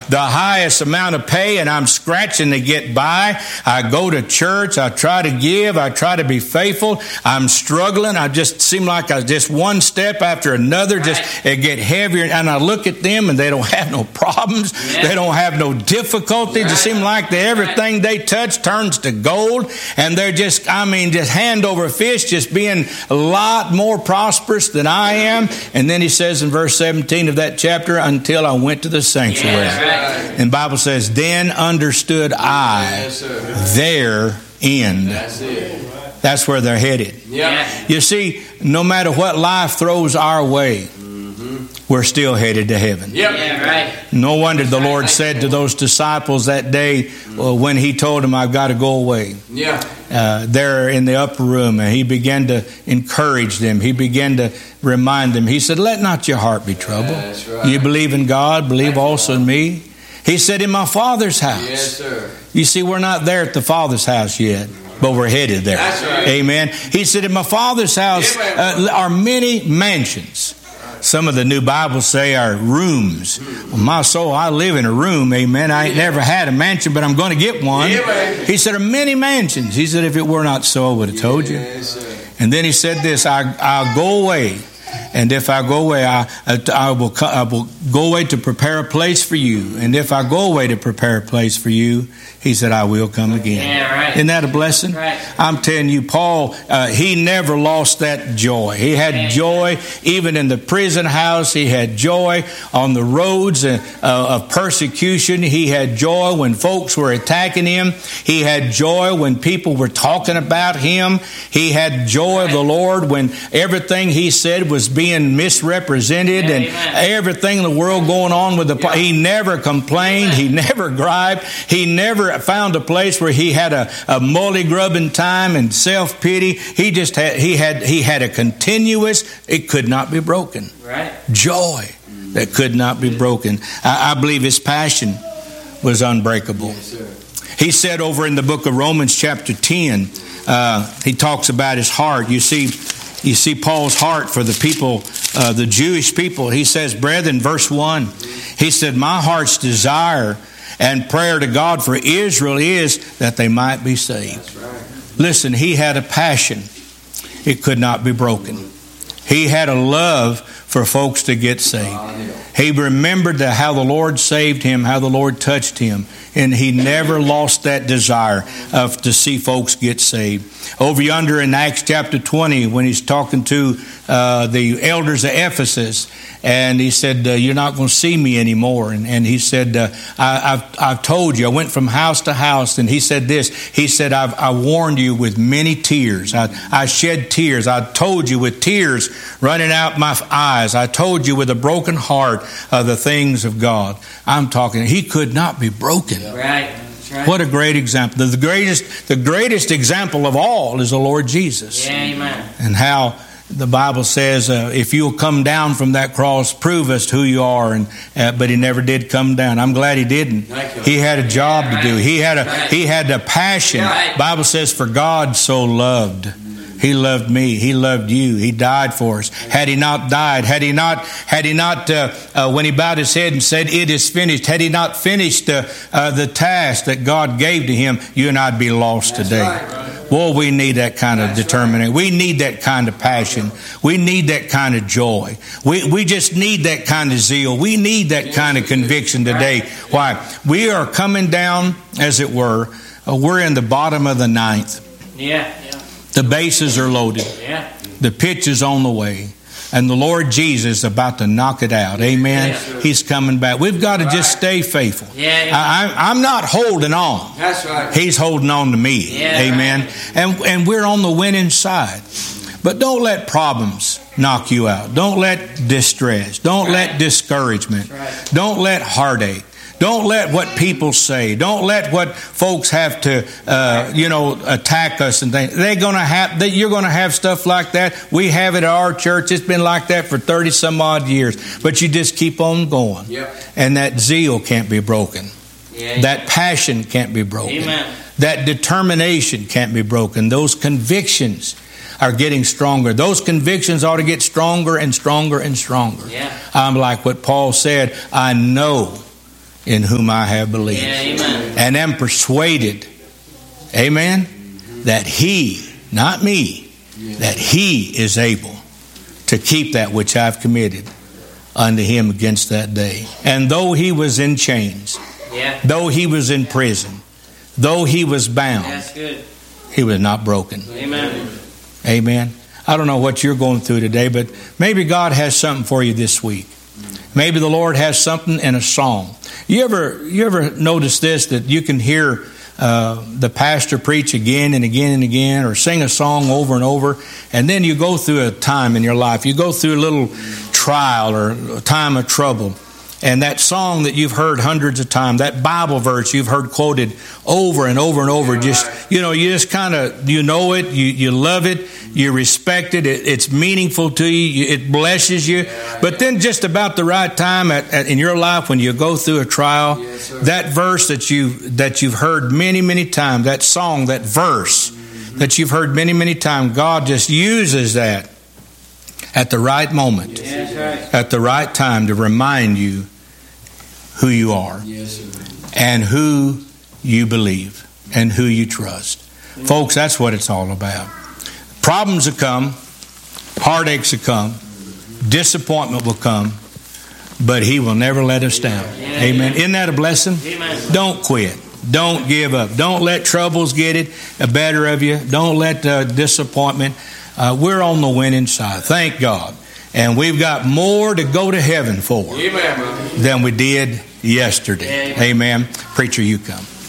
the highest amount of pay and I'm scratching to get by. I go to church. I try to give. I try to be faithful. I'm struggling. I just seem like I just one step after another, just it get heavier. And I look at them and they don't have no problems. Yeah. They don't have no difficulties. It seems like everything they touch turns to gold. And they're just, just hand over fist, just being a lot more prosperous than I am. And then he says in verse 17 of that chapter, until I went to the sanctuary. Yeah. And the Bible says, then understood I their end. That's where they're headed. Yeah. You see, no matter what life throws our way, we're still headed to heaven. Yep. Yeah, right. No wonder the Lord said to those disciples that day when He told them, I've got to go away. Yeah. There in the upper room, and He began to encourage them. He began to remind them. He said, let not your heart be troubled. That's right. You believe in God, believe also in me. He said, in my Father's house. Yes, sir. You see, we're not there at the Father's house yet, but we're headed there. That's right. Amen. He said, in my Father's house are many mansions. Some of the new Bibles say are rooms. Well, my soul, I live in a room, amen. I ain't never had a mansion, but I'm going to get one. He said, there are many mansions. He said, if it were not so, I would have told you. And then he said this, I'll go away. And if I go away, I will go away to prepare a place for you. And if I go away to prepare a place for you, he said, I will come again. Yeah, right. Isn't that a blessing? Right. I'm telling you, Paul, he never lost that joy. He had joy even in the prison house. He had joy on the roads of persecution. He had joy when folks were attacking him. He had joy when people were talking about him. He had joy of the Lord when everything he said was being misrepresented and everything in the world going on with he never complained. He never griped. He never found a place where he had a mully grubbing time and self-pity. He just had a continuous, it could not be broken. Right. Joy that could not be broken. I believe his passion was unbreakable. Yes, he said over in the book of Romans chapter 10, he talks about his heart. You see Paul's heart for the people, the Jewish people. He says, brethren, verse 1, he said, my heart's desire and prayer to God for Israel is that they might be saved. Right. Listen, he had a passion. It could not be broken. He had a love for folks to get saved. He remembered how the Lord saved him, how the Lord touched him. And he never lost that desire to see folks get saved. Over yonder in Acts chapter 20, when he's talking to the elders of Ephesus, and he said, you're not going to see me anymore. And he said, I've told you. I went from house to house. And he said this. He said, I warned you with many tears. I shed tears. I told you with tears running out my eyes. I told you with a broken heart of the things of God. I'm talking, he could not be broken. Right. Right. What a great example. The greatest example of all is the Lord Jesus. Yeah, amen. And how the Bible says, if you'll come down from that cross, prove us who you are. But he never did come down. I'm glad he didn't. He had a job to do. He had a passion. The Bible says, for God so loved. He loved me. He loved you. He died for us. Had he not died, had he not, when he bowed his head and said, it is finished, had he not finished the task that God gave to him, you and I'd be lost today. Right. Boy, we need that kind of determination. We need that kind of passion. We need that kind of joy. We just need that kind of zeal. We need that kind of conviction today. Why? We are coming down, as it were. We're in the bottom of the ninth. Yeah. The bases are loaded. Yeah. The pitch is on the way. And the Lord Jesus is about to knock it out. Amen. Yes, he's coming back. We've got to just stay faithful. Yeah. I'm not holding on. That's right. He's holding on to me. Yeah, amen. Right. And we're on the winning side. But don't let problems knock you out. Don't let distress. Don't let discouragement. Don't let heartache. Don't let what people say. Don't let what folks have to, attack us and things. You're going to have stuff like that. We have it at our church. It's been like that for 30 some odd years. But you just keep on going. Yep. And that zeal can't be broken. Yeah, that passion can't be broken. Amen. That determination can't be broken. Those convictions are getting stronger. Those convictions ought to get stronger and stronger and stronger. Yeah. I'm like what Paul said, I know in whom I have believed. Amen. And am persuaded, amen, that He, not me, that He is able to keep that which I've committed unto Him against that day. And though He was in chains, though He was in prison, though He was bound, That's good. He was not broken. Amen. Amen. I don't know what you're going through today, but maybe God has something for you this week. Maybe the Lord has something in a song. You ever notice this, that you can hear the pastor preach again and again and again, or sing a song over and over, and then you go through a time in your life, you go through a little trial or a time of trouble, and that song that you've heard hundreds of times, that Bible verse you've heard quoted over and over and over, just, you just kind of, you know it, you love it, you respect it, it's meaningful to you, it blesses you. But then just about the right time in your life when you go through a trial, that verse that you've heard many, many times, that song, that verse that you've heard many, many times, God just uses that at the right moment, at the right time, to remind you who you are, and who you believe, and who you trust. Folks, that's what it's all about. Problems will come, heartaches will come, disappointment will come, but He will never let us down. Amen. Isn't that a blessing? Amen. Don't quit. Don't give up. Don't let troubles get it better of you. Don't let disappointment. We're on the winning side. Thank God. And we've got more to go to heaven for than we did yesterday. Amen. Preacher, you come.